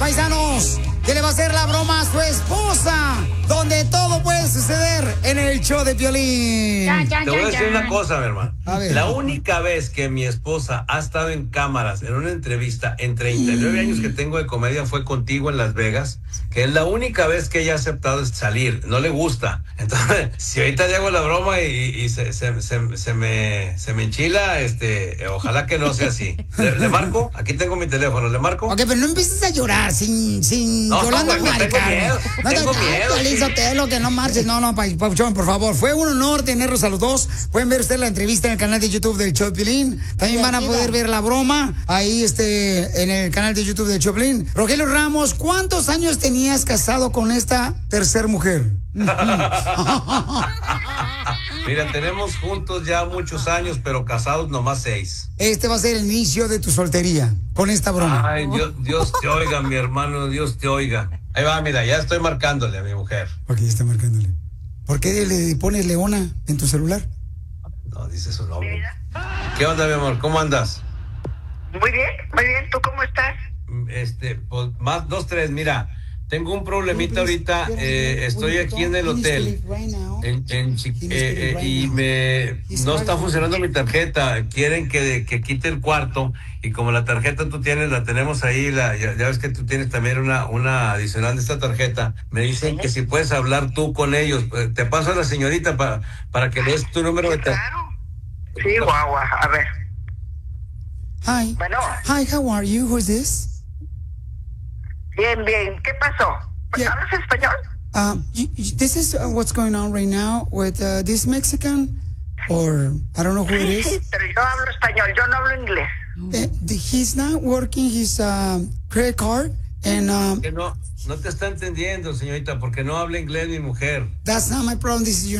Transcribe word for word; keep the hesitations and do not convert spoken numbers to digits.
paisanos, que le va a hacer la broma a su esposa, donde todo puede suceder en el show de Piolín. Ya, ya, Te voy a decir una cosa, mi hermano. A ver. La única vez que mi esposa ha estado en cámaras en una entrevista en treinta y nueve años que tengo de comedia fue contigo en Las Vegas, que es la única vez que ella ha aceptado salir. No le gusta. Entonces, si ahorita le hago la broma y, y se, se, se, se, me, se me enchila, este, ojalá que no sea así. ¿Le, le marco? Aquí tengo mi teléfono. ¿Le marco? Ok, pero no empieces a llorar sin, sin No, Yolanda güey, tengo Maricarmen. miedo, No te tengo miedo, Piolín sí. Sotelo, que no marches. No, no, pa- Pauchón, por favor. Fue un honor tenerlos a los dos. Pueden ver ustedes la entrevista en el canal de YouTube del show de Piolín. También van a poder ver la broma ahí este, en el canal de YouTube del show de Piolín. Rogelio Ramos, ¿cuántos años tenías casado con esta tercer mujer? Mira, tenemos juntos ya muchos años, pero casados nomás seis. Este va a ser el inicio de tu soltería con esta broma. Ay, Dios, Dios te oiga, mi hermano, Dios te oiga. Ahí va, mira, ya estoy marcándole a mi mujer. Ok, ya está marcándole. ¿Por qué le pones Leona en tu celular? No, dice su nombre. ¿Qué onda, mi amor? ¿Cómo andas? Muy bien, muy bien. ¿Tú cómo estás? Este, pues, más dos, tres, mira. Tengo un problemita ahorita, eh, estoy aquí en el hotel en, en Chi- eh, eh, y me no está funcionando mi tarjeta, quieren que, que quite el cuarto y como la tarjeta tú tienes, la tenemos ahí, la, ya, ya ves que tú tienes también una, una adicional de esta tarjeta, me dicen que si puedes hablar tú con ellos, te paso a la señorita para, para que le des tu número de teléfono. Claro. Sí, guagua, a ver. Hi. Bueno. Hi, how are you? Who's this? Bien, bien. ¿Qué pasó? Yeah. ¿Hablas español? Um, you, you- this is uh, what's going on right now with uh, this Mexican, or I don't know who it Sí, sí, is. pero yo hablo español, yo no hablo inglés. Uh, the- he's not working his um, credit card, and um, Que no, no te está entendiendo, señorita, porque no habla inglés mi mujer. that's not my problem. This is